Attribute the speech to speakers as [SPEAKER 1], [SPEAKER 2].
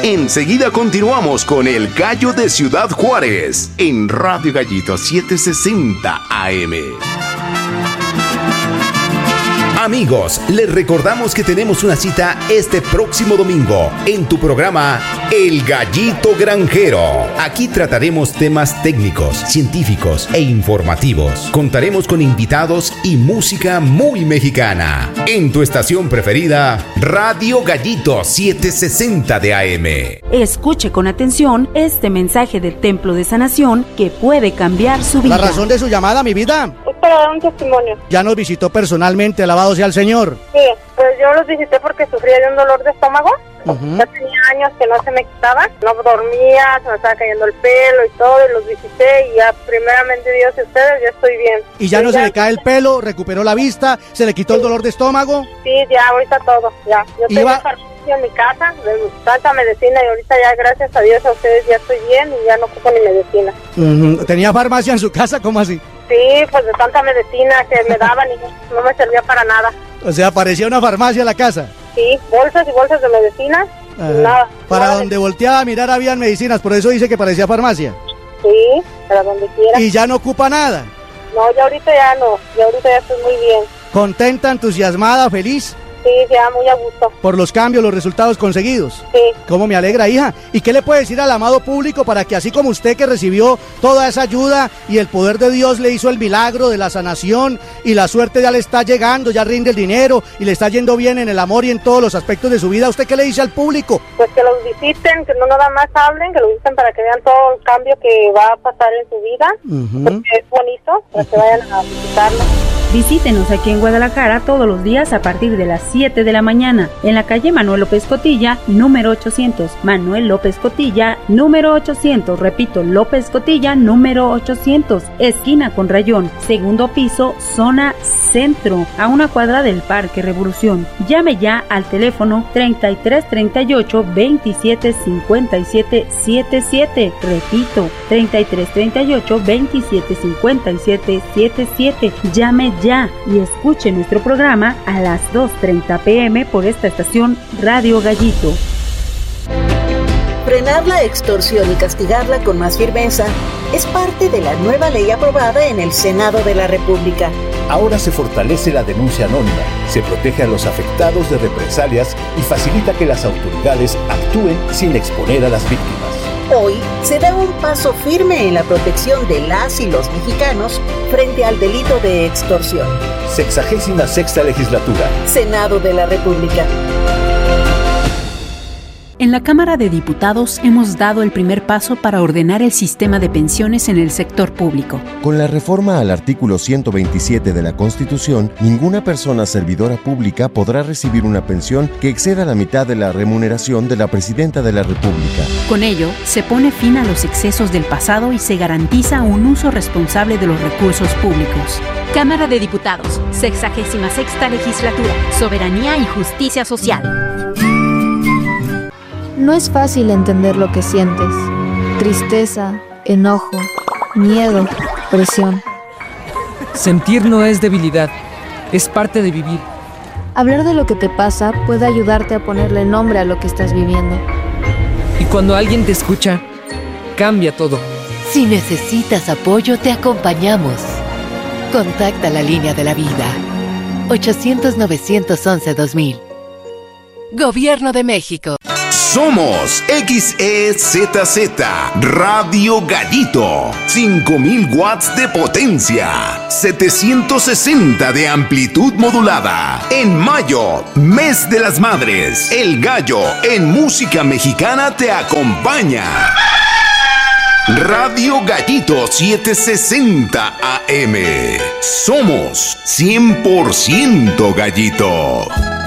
[SPEAKER 1] Enseguida continuamos con El Gallo de Ciudad Juárez en Radio Gallito 760 AM. Amigos, les recordamos que tenemos una cita este próximo domingo en tu programa El Gallito Granjero. Aquí trataremos temas técnicos, científicos e informativos. Contaremos con invitados y música muy mexicana. En tu estación preferida, Radio Gallito 760 de AM.
[SPEAKER 2] Escuche con atención este mensaje del Templo de Sanación que puede cambiar su vida.
[SPEAKER 3] ¿La razón de su llamada, mi vida?
[SPEAKER 4] Es para dar un testimonio.
[SPEAKER 3] Ya nos visitó personalmente, alabado sea el Señor.
[SPEAKER 4] Sí, pues yo los visité porque sufría de un dolor de estómago. Ya tenía años que no se me quitaba, no dormía, se me estaba cayendo el pelo y todo, y los visité y ya primeramente Dios y ustedes, ya estoy bien.
[SPEAKER 3] ¿Y ya no se le cae el pelo, recuperó la vista, se le quitó el dolor de estómago?
[SPEAKER 4] Sí, ya, ahorita todo, ya. Yo tengo farmacia en mi casa, de tanta medicina, y ahorita ya, gracias a Dios, a ustedes ya estoy bien y ya no ocupo ni medicina.
[SPEAKER 3] ¿Tenía farmacia en su casa? ¿Cómo así?
[SPEAKER 4] Sí, pues de tanta medicina que me daban y no me servía para nada.
[SPEAKER 3] O sea, parecía una farmacia en la casa.
[SPEAKER 4] Sí, bolsas y bolsas de medicina, nada.
[SPEAKER 3] Para
[SPEAKER 4] nada.
[SPEAKER 3] donde volteaba a mirar habían medicinas, por eso dice que parecía farmacia.
[SPEAKER 4] Sí, para donde quiera.
[SPEAKER 3] ¿Y ya no ocupa nada?
[SPEAKER 4] No, ya ahorita ya no, ya ahorita ya estoy muy bien.
[SPEAKER 3] ¿Contenta, entusiasmada, feliz?
[SPEAKER 4] Sí, ya muy a gusto.
[SPEAKER 3] ¿Por los cambios, los resultados conseguidos?
[SPEAKER 4] Sí.
[SPEAKER 3] ¿Cómo me alegra, hija? ¿Y qué le puede decir al amado público para que así como usted que recibió toda esa ayuda y el poder de Dios le hizo el milagro de la sanación y la suerte ya le está llegando, ya rinde el dinero y le está yendo bien en el amor y en todos los aspectos de su vida, ¿usted qué le dice al público?
[SPEAKER 4] Pues que los visiten, que no nada más hablen, que los visiten para que vean todo el cambio que va a pasar en su vida, porque es bonito, para que vayan a visitarlo.
[SPEAKER 2] Visítenos aquí en Guadalajara todos los días a partir de las 7 de la mañana en la calle Manuel López Cotilla, número 800. Manuel López Cotilla, número 800. Repito, López Cotilla, número 800. Esquina con Rayón, segundo piso, zona centro, a una cuadra del Parque Revolución. Llame ya al teléfono 3338 27 57 77. Repito, 3338 27 57 77. Llame ya y escuche nuestro programa a las 2:30 p.m. por esta estación Radio Gallito.
[SPEAKER 5] Frenar la extorsión y castigarla con más firmeza es parte de la nueva ley aprobada en el Senado de la República.
[SPEAKER 6] Ahora se fortalece la denuncia anónima, se protege a los afectados de represalias y facilita que las autoridades actúen sin exponer a las víctimas.
[SPEAKER 5] Hoy se da un paso firme en la protección de las y los mexicanos frente al delito de extorsión.
[SPEAKER 6] 66ª Legislatura.
[SPEAKER 5] Senado de la República.
[SPEAKER 7] En la Cámara de Diputados hemos dado el primer paso para ordenar el sistema de pensiones en el sector público.
[SPEAKER 8] Con la reforma al artículo 127 de la Constitución, ninguna persona servidora pública podrá recibir una pensión que exceda la mitad de la remuneración de la Presidenta de la República.
[SPEAKER 7] Con ello, se pone fin a los excesos del pasado y se garantiza un uso responsable de los recursos públicos. Cámara de Diputados, 66ª Legislatura, Soberanía y Justicia Social.
[SPEAKER 9] No es fácil entender lo que sientes. Tristeza, enojo, miedo, presión.
[SPEAKER 10] Sentir no es debilidad, es parte de vivir.
[SPEAKER 9] Hablar de lo que te pasa puede ayudarte a ponerle nombre a lo que estás viviendo.
[SPEAKER 10] Y cuando alguien te escucha, cambia todo.
[SPEAKER 11] Si necesitas apoyo, te acompañamos. Contacta la línea de la vida. 800-911-2000. Gobierno de México.
[SPEAKER 1] Somos XEZZ Radio Gallito, 5000 watts de potencia, 760 de amplitud modulada. En mayo, mes de las madres, El Gallo en música mexicana te acompaña. Radio Gallito 760 AM. Somos 100% Gallito.